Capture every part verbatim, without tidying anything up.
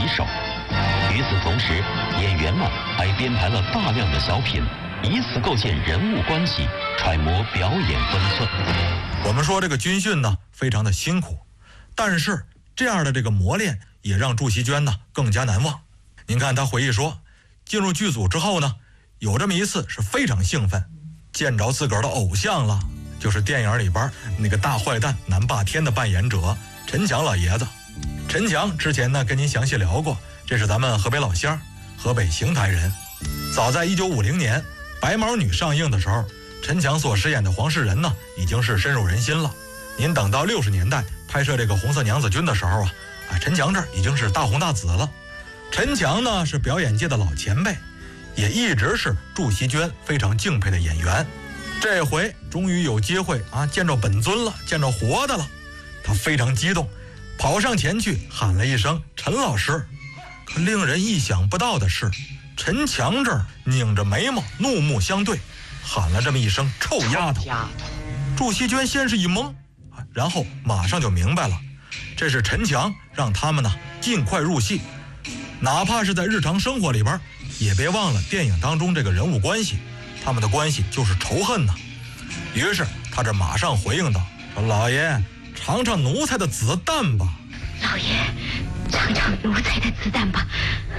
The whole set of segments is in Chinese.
手。与此同时，演员们还编排了大量的小品，以此构建人物关系，揣摩表演分寸。 我们说这个军训呢，非常的辛苦，但是这样的这个磨练也让祝希娟呢更加难忘。您看她回忆说，进入剧组之后呢，有这么一次是非常兴奋，见着自个儿的偶像了，就是电影里边那个大坏蛋南霸天的扮演者陈强老爷子。陈强之前呢跟您详细聊过，这是咱们河北老乡，河北邢台人。早在一九五零年白毛女上映的时候，陈强所饰演的黄世仁呢已经是深入人心了。您等到六十年代拍摄这个红色娘子军的时候啊，啊陈强这儿已经是大红大紫了。陈强呢是表演界的老前辈，也一直是祝希娟非常敬佩的演员。这回终于有机会啊见着本尊了，见着活的了，他非常激动，跑上前去喊了一声陈老师。可令人意想不到的是，陈强这儿拧着眉毛怒目相对，喊了这么一声臭丫头。祝希娟先是一懵，然后马上就明白了，这是陈强让他们呢尽快入戏，哪怕是在日常生活里边也别忘了电影当中这个人物关系，他们的关系就是仇恨呢。于是他这马上回应道，说老爷尝尝奴才的子弹吧。 老爷尝尝奴才的子弹吧。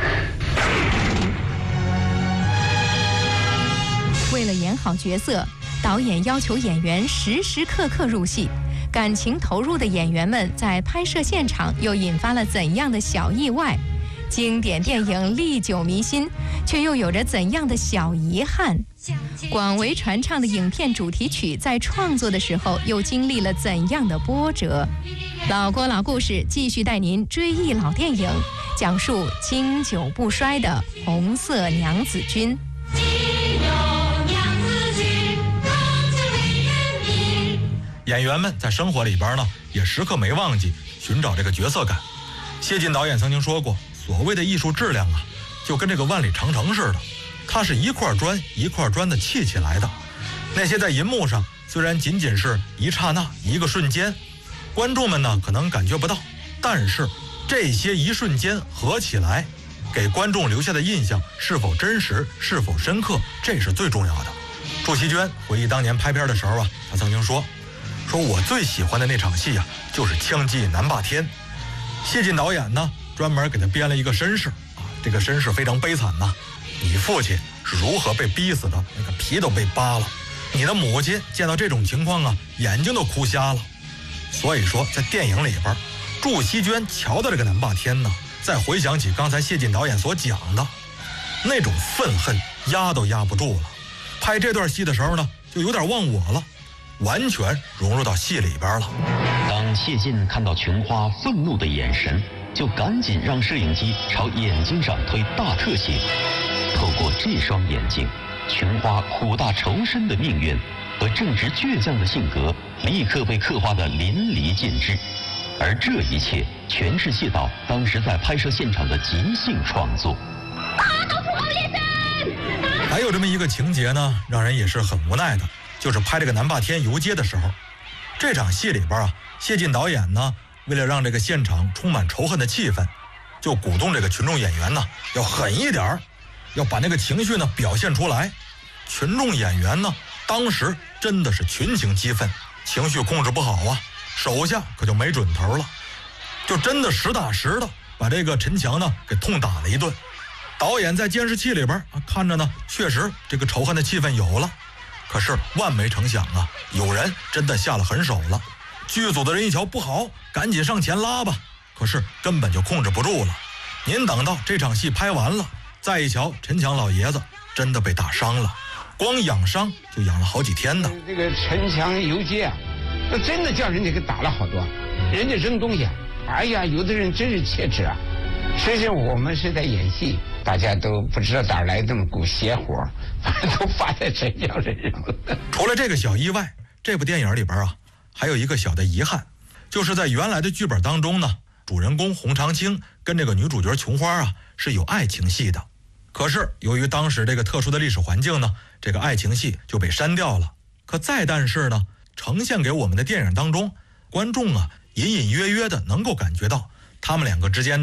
为了演好角色，导演要求演员时时刻刻入戏，感情投入的演员们在拍摄现场又引发了怎样的小意外？经典电影历久弥新，却又有着怎样的小遗憾？广为传唱的影片主题曲在创作的时候又经历了怎样的波折？老郭老故事继续带您追忆老电影，讲述经久不衰的红色娘子军。 演员们在生活里边呢，也时刻没忘记寻找这个角色感。谢晋导演曾经说过，所谓的艺术质量啊，就跟这个万里长城似的，它是一块砖一块砖的砌起来的。那些在银幕上虽然仅仅是一刹那一个瞬间，观众们呢可能感觉不到，但是这些一瞬间合起来，给观众留下的印象是否真实，是否深刻，这是最重要的。祝希娟回忆当年拍片的时候啊，她曾经说说我最喜欢的那场戏啊，就是枪击南霸天。谢晋导演呢专门给他编了一个身世啊，这个身世非常悲惨呐。你父亲是如何被逼死的，那个皮都被扒了，你的母亲见到这种情况啊，眼睛都哭瞎了。所以说在电影里边，祝希娟瞧到这个南霸天呢，再回想起刚才谢晋导演所讲的那种愤恨，压都压不住了。拍这段戏的时候呢，就有点忘我了，完全融入到戏里边了。 当谢晋看到琼花愤怒的眼神，就赶紧让摄影机朝眼睛上推大特写。透过这双眼睛，琼花苦大仇深的命运和正直倔强的性格立刻被刻画得淋漓尽致。而这一切全是谢导当时在拍摄现场的即兴创作。 还有这么一个情节呢，让人也是很无奈的，就是拍这个南霸天游街的时候，这场戏里边啊，谢晋导演呢为了让这个现场充满仇恨的气氛，就鼓动这个群众演员呢要狠一点，要把那个情绪呢表现出来。群众演员呢当时真的是群情激愤，情绪控制不好啊，手下可就没准头了，就真的实打实的把这个陈强呢给痛打了一顿。导演在监视器里边啊看着呢，确实这个仇恨的气氛有了，可是万没成想啊，有人真的下了狠手了。剧组的人一瞧不好，赶紧上前拉吧，可是根本就控制不住了。您等到这场戏拍完了，再一瞧，陈强老爷子真的被打伤了，光养伤就养了好几天呢。 这个陈强游街啊，那真的叫人家给打了好多，人家扔东西，哎呀，有的人真是切齿啊。实际上我们是在演戏，大家都不知道哪儿来这么股邪火，反正都发在陈强身上了。 除了这个小意外，这部电影里边啊，还有一个小的遗憾，就是在原来的剧本当中呢，主人公洪长青跟这个女主角琼花啊是有爱情戏的。可是由于当时这个特殊的历史环境呢，这个爱情戏就被删掉了。可再但是呢，呈现给我们的电影当中，观众啊隐隐约约的能够感觉到他们两个之间